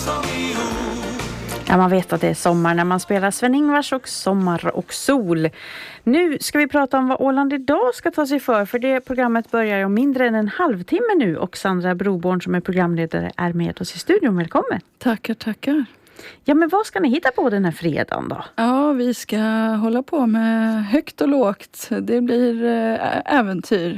Ja, man vet att det är sommar när man spelar Sven-Ingvars och Sommar och sol. Nu ska vi prata om vad Åland idag ska ta sig för det programmet börjar om mindre än en halvtimme nu och Sandra Broborn som är programledare är med oss i studion. Välkommen! Tackar. Ja, men vad ska ni hitta på den här fredagen då? Ja, vi ska hålla på med högt och lågt. Det blir äventyr.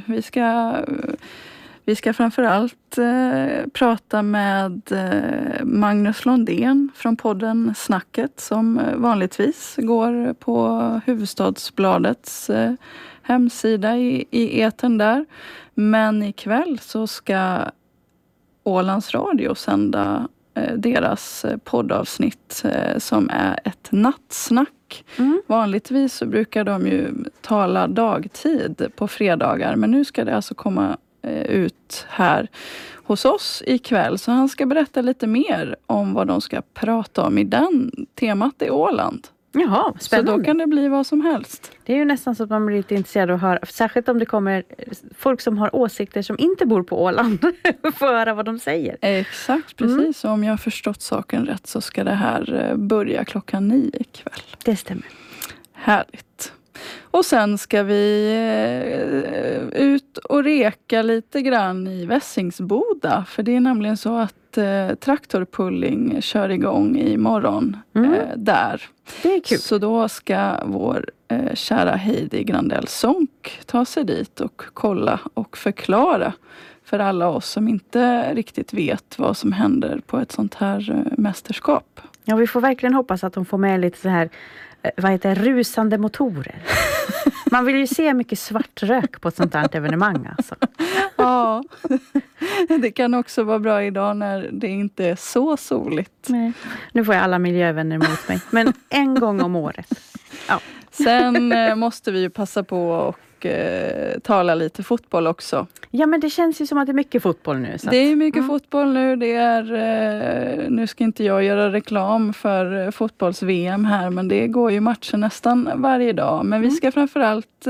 Vi ska framförallt prata med Magnus Londén från podden Snacket som vanligtvis går på Hufvudstadsbladets hemsida i etern där. Men ikväll så ska Ålands Radio sända deras poddavsnitt som är ett nattsnack. Vanligtvis så brukar de ju tala dagtid på fredagar, men nu ska det alltså komma ut här hos oss ikväll. Så han ska berätta lite mer om vad de ska prata om i den. Temat är Åland. Jaha, spännande. Så då kan det bli vad som helst. Det är ju nästan så att man blir lite intresserad av att höra, särskilt om det kommer folk som har åsikter som inte bor på Åland, få höra vad de säger. Exakt, precis. Så om jag har förstått saken rätt så ska det här börja 9:00 ikväll. Det stämmer. Härligt. Och sen ska vi ut och reka lite grann i Vässingsboda. För det är nämligen så att traktorpulling kör igång imorgon där. Det är kul. Så då ska vår kära Heidi Grandell Sonck ta sig dit och kolla och förklara för alla oss som inte riktigt vet vad som händer på ett sånt här mästerskap. Ja, vi får verkligen hoppas att de får med lite så här rusande motorer. Man vill ju se mycket svart rök på ett sånt här evenemang alltså. Ja, det kan också vara bra idag när det inte är så soligt. Nej. Nu får jag alla miljövänner mot mig. Men en gång om året. Ja. Sen måste vi ju passa på och tala lite fotboll också. Ja, men det känns ju som att det är mycket fotboll nu. Så det är mycket fotboll nu. Det är, nu ska inte jag göra reklam för fotbolls-VM här, men det går ju matcher nästan varje dag. Men vi ska framförallt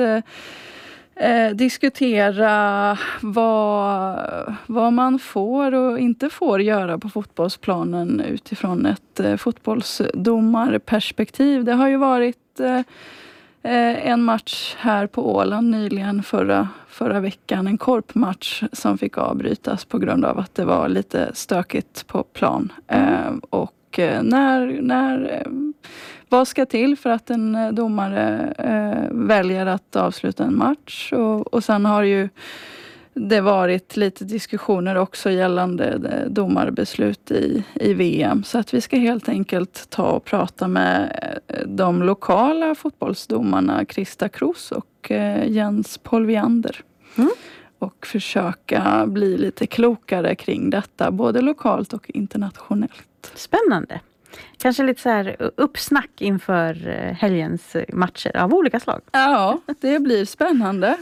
diskutera vad man får och inte får göra på fotbollsplanen utifrån ett fotbollsdomarperspektiv. Det har ju varit en match här på Åland nyligen förra veckan. En korpmatch som fick avbrytas på grund av att det var lite stökigt på plan. Och vad ska till för att en domare väljer att avsluta en match? Och sen har ju det varit lite diskussioner också gällande domarbeslut i VM. Så att vi ska helt enkelt ta och prata med de lokala fotbollsdomarna Krista Kroos och Jens Polviander. Och försöka bli lite klokare kring detta, både lokalt och internationellt. Spännande. Kanske lite så här uppsnack inför helgens matcher av olika slag. Ja, det blir spännande.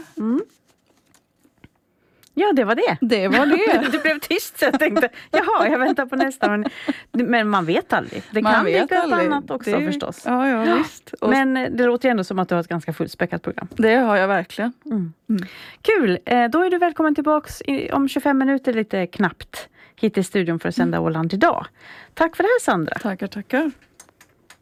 Ja, det var det. Det var det. Det blev tyst så jag tänkte, jaha, jag väntar på nästa. Men man vet aldrig. Det kan dyka upp annat också förstås. Ja, visst. Men det låter ju ändå som att du har ett ganska fullspäckat program. Det har jag verkligen. Kul. Då är du välkommen tillbaks om 25 minuter lite knappt hit i studion för att sända Åland idag. Tack för det här, Sandra. Tackar.